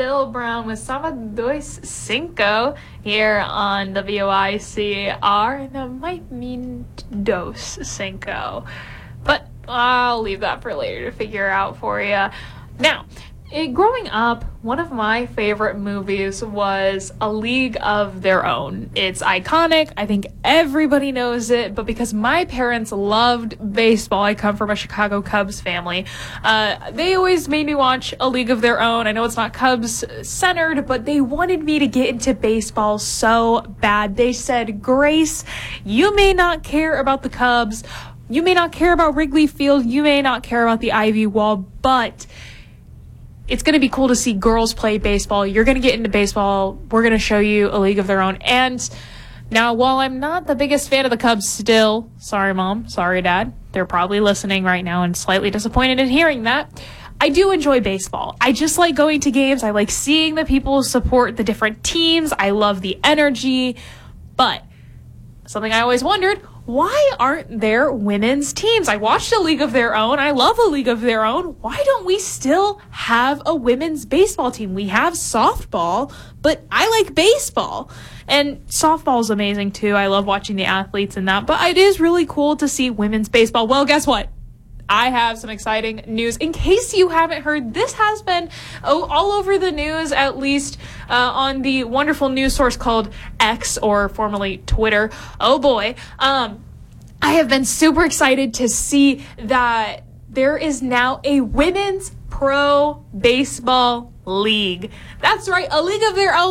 Phil Brown with Sama Dos Cinco here on WICR, and that might mean Dos Cinco, but I'll leave that for later to figure out for you. Now, growing up, one of my favorite movies was A League of Their Own. It's iconic. I think everybody knows it, but because my parents loved baseball, I come from a Chicago Cubs family, they always made me watch A League of Their Own. I know it's not Cubs centered, but they wanted me to get into baseball so bad. They said, Grace, you may not care about the Cubs, you may not care about Wrigley Field, you may not care about the Ivy Wall, but it's going to be cool to see girls play baseball. You're going to get into baseball. We're going to show you A League of Their Own. And now, while I'm not the biggest fan of the Cubs still, sorry, Mom, sorry, Dad, they're probably listening right now and slightly disappointed in hearing that, I do enjoy baseball. I just like going to games. I like seeing the people support the different teams. I love the energy. But something I always wondered, why aren't there women's teams? I watched A League of Their Own. I love A League of Their Own. Why don't we still have a women's baseball team? We have softball, but I like baseball. And softball is amazing too. I love watching the athletes in that, but it is really cool to see women's baseball. Well, guess what? I have some exciting news. In case you haven't heard, this has been all over the news, at least on the wonderful news source called X, or formerly Twitter. Oh boy. I have been super excited to see that there is now a women's pro baseball league. That's right, A League of Their Own.